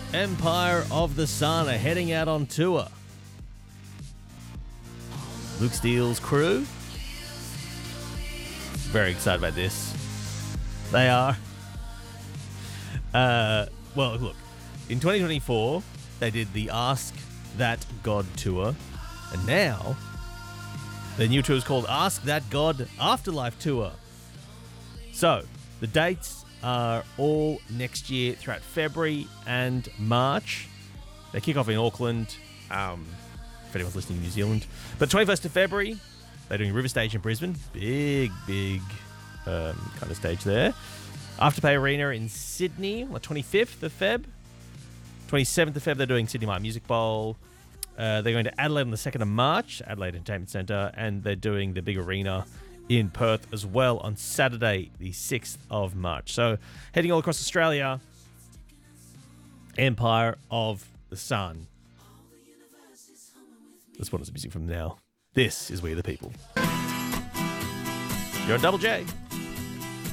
Empire of the Sun are heading out on tour. Luke Steele's crew. Very excited about this. They are. Well, look. In 2024, they did the Ask That God tour. And now, their new tour is called Ask That God Afterlife Tour. So, the dates are all next year throughout February and March. They kick off in Auckland, if anyone's listening in New Zealand. But 21st of February, they're doing River Stage in Brisbane. Big kind of stage there. Afterpay Arena in Sydney on the 25th of Feb. 27th of Feb, they're doing Sydney Mart Music Bowl. They're going to Adelaide on the 2nd of March, Adelaide Entertainment Centre, and they're doing the big arena in Perth as well on Saturday, the 6th of March. So, heading all across Australia, Empire of the Sun. Let's put on some music from now. This is We the People. You're on Double J.